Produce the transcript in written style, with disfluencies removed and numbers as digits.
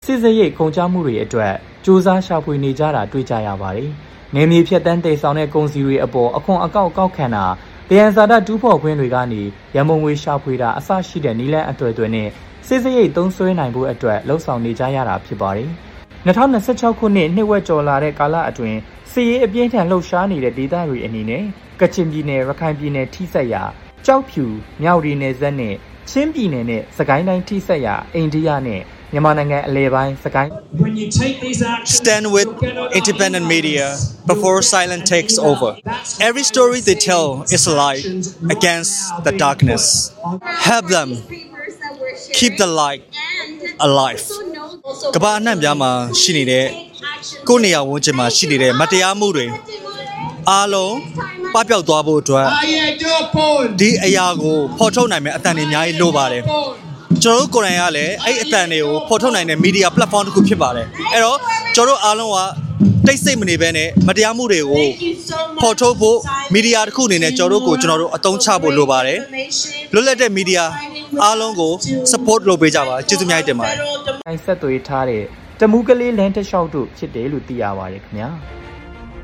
စစ်စရိတ်ကုန်ကျမှုတွေအတွက်စူးစမ်းရှာဖွေနေကြတာတွေ့ကြရပါတယ်။နေမြေဖြတ်တန်းတည်ဆောင်တဲ့ကုန်စည်တွေအပေါ်အခွန်အကောက်ကောက်ခံတာတယံဇာတတူးဖော်ခွင့်တွေကနေရမုံငွေရှာဖွေတာအစရှိတဲ့နည်းလမ်းအသွယ်သွယ်နဲ့စစ်စရိတ်သုံးစွဲနိုင်ဖို့အတွက်လှုံ့ဆော်နေကြရတာဖြစ်ပါတယ်။2026ခုနှစ်နှစ်ဝက်ကျော်လာတဲ့ကာလအတွင်းစစ်ရေးအပြင်းထန်လှုပ်ရှားနေတဲ့ဒေသတွေအနေနဲ့ကချင်ပြည်နယ်ရခိုင်ပြည်နယ်ထိစပ်ရာကြောက်ဖြူမြောက်ရီနယ်စပ်နဲ့ချင်းပြည်နယ်နဲ့စကိုင်းတိုင်းထိစပ်ရာအိန္ဒိယနဲ့မြန်မာနိုင်ငံအလဲပိုင်းစကိုင်း Stand with independent media before silence takes over. Every story they tell is a light against the darkness. Help them keep the light alive. ကမ္ဘာအနှံ့ပြားမှာရှိနေတဲ့ကိုယ့်နေရာဝန်းကျင်မှာရှိနေတဲ့မတရားမှုတွေအားလုံးပပျောက်သွားဖို့အတွက်ဒီအရာကိုဖော်ထုတ်နိုင်မယ့်အသံတွေအများကြီးလိုပါတယ်ကျွန်တော်တို့ကိုယ်တိုင်ကလည်းအဲ့အသံတွေကိုဖော်ထုတ်နိုင်တဲ့ media platform တစ်ခုဖြစ်ပါတယ်အဲ့တော့ကျွန်တော်တို့အားလုံးကတိတ်ဆိတ်မနေဘဲနဲ့မတရားမှုတွေကိုဖော်ထုတ်ဖို့ media တစ်ခုအနေနဲ့ကျွန်တော်တို့အသုံးချဖို့လိုပါတယ်လွတ်လပ်တဲ့ media အားလုံးကို support လုပ်ပေးကြပါကျေးဇူးအများကြီးတင်ပါတယ်။ဆက်သွေးထားတဲ့တမူးကလေးလမ်းတစ်လျှောက်တို့ဖြစ်တယ်လို့သိရပါတယ်ခင်ဗျာ။